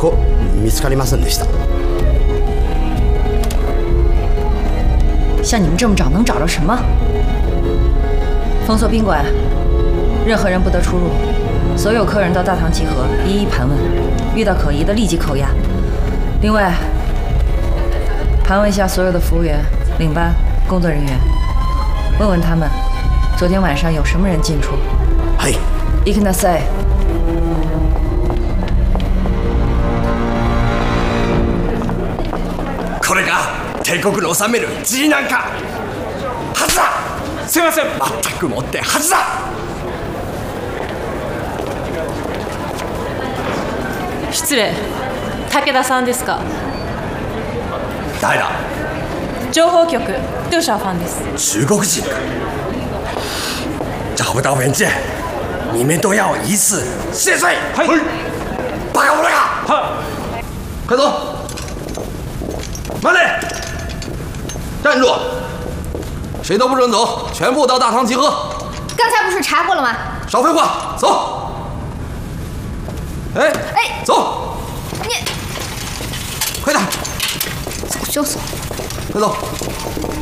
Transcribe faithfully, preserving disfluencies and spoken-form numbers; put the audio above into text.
可見つかりませんでした。 像你们这么找，能找着什么？封锁宾馆，任何人不得出入，所有客人到大堂集合，一一盘问，遇到可疑的立即扣押。另外，盘问一下所有的服务员、领班、工作人员，问问他们昨天晚上有什么人进出。 はい。 行きなさい。 これが帝国の治めるGなんかはずだ。すいません。全くもってはずだ。 失礼、武田さんですか？ 誰だ？ 情報局杜小ファンです。 中国人か。找不到文件，你们都要以死谢罪。 はい。 バカ者が！ は。 快走！慢点！站住！谁都不准走，全部到大堂集合。 刚才不是查过了吗？ 少废话，走！哎哎， 走！ 你快点！ 早就走。 快走！